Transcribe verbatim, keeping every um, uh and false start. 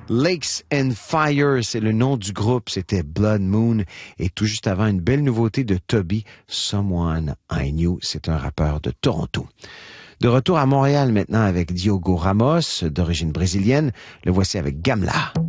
Lakes and Fire, c'est le nom du groupe, c'était Blood Moon. Et tout juste avant, une belle nouveauté de Toby, Someone I Knew, c'est un rappeur de Toronto. De retour à Montréal maintenant avec Diogo Ramos, d'origine brésilienne, le voici avec Gamla.